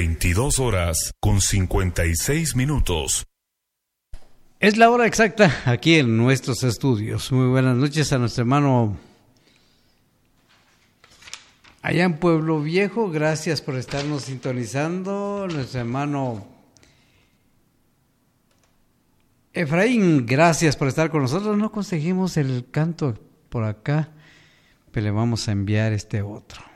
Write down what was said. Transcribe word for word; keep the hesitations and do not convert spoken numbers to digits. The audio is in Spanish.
veintidós horas con cincuenta y seis minutos. Es la hora exacta aquí en nuestros estudios. Muy buenas noches a nuestro hermano allá en Pueblo Viejo. Gracias por estarnos sintonizando. Nuestro hermano Efraín, gracias por estar con nosotros. No conseguimos el canto por acá, pero le vamos a enviar este otro.